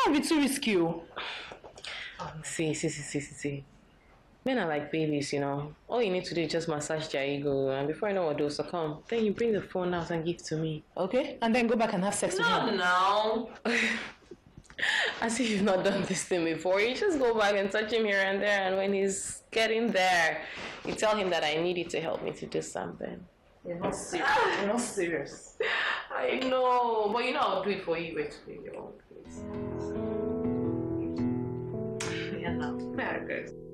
can't be too risky. See. Men are like babies, you know. All you need to do is just massage their ego, and before you know what, they'll succumb. Then you bring the phone out and give to me. Okay? And then go back and have sex with him. No. As if you've not done this thing before. You just go back and touch him here and there, and when he's getting there, you tell him that I need you to help me to do something. You're not serious. You're not serious. I know, but you know I'll do it for you. Wait, your own place. Yeah, no. Yeah, good.